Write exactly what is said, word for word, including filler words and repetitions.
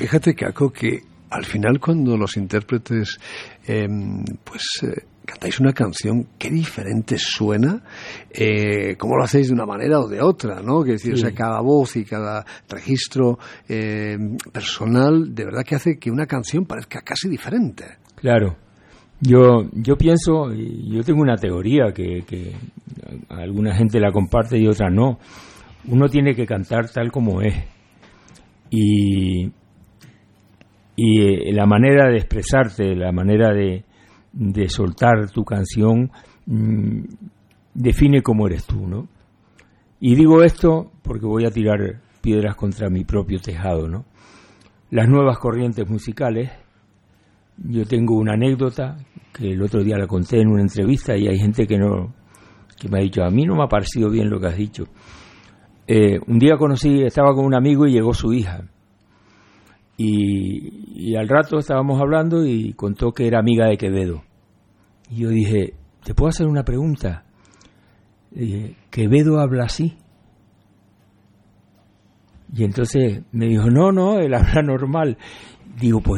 Fíjate, Caco, que al final cuando los intérpretes eh, pues eh, cantáis una canción, qué diferente suena, eh, cómo lo hacéis de una manera o de otra, ¿no? Que decir, sí. O sea, cada voz y cada registro eh, personal, de verdad que hace que una canción parezca casi diferente. Claro. Yo yo pienso, yo tengo una teoría que, que alguna gente la comparte y otra no. Uno tiene que cantar tal como es. Y, y la manera de expresarte, la manera de, de soltar tu canción, mmm, define cómo eres tú, ¿no? Y digo esto porque voy a tirar piedras contra mi propio tejado, ¿no? Las nuevas corrientes musicales, yo tengo una anécdota que el otro día la conté en una entrevista y hay gente que no que me ha dicho, a mí no me ha parecido bien lo que has dicho. Eh, un día conocí, estaba con un amigo y llegó su hija y, y al rato estábamos hablando y contó que era amiga de Quevedo y yo dije, ¿te puedo hacer una pregunta? Le dije, ¿Quevedo habla así? Y entonces me dijo, no, no, él habla normal. Digo, pues